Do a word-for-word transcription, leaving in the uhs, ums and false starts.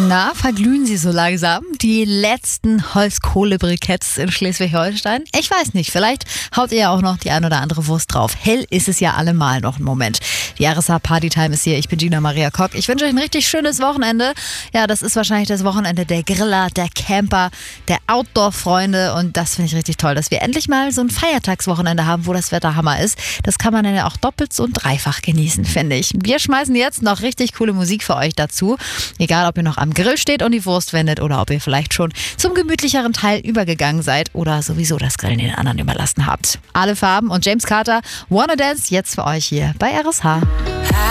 Na, verglühen sie so langsam? Die letzten Holzkohlebriketts in Schleswig-Holstein? Ich weiß nicht, vielleicht haut ihr ja auch noch die ein oder andere Wurst drauf. Hell ist es ja allemal noch ein Moment. Die R S H Partytime ist hier, ich bin Gina Maria Kock. Ich wünsche euch ein richtig schönes Wochenende. Ja, das ist wahrscheinlich das Wochenende der Griller, der Camper, der Outdoor-Freunde und das finde ich richtig toll, dass wir endlich mal so ein Feiertagswochenende haben, wo das Wetter Hammer ist. Das kann man dann ja auch doppelt und dreifach genießen, finde ich. Wir schmeißen jetzt noch richtig coole Musik für euch dazu. Egal, ob ihr noch am Grill steht und die Wurst wendet oder ob ihr vielleicht schon zum gemütlicheren Teil übergegangen seid oder sowieso das Grillen den anderen überlassen habt. Alle Farben und James Carter, Wanna Dance, jetzt für euch hier bei R S H.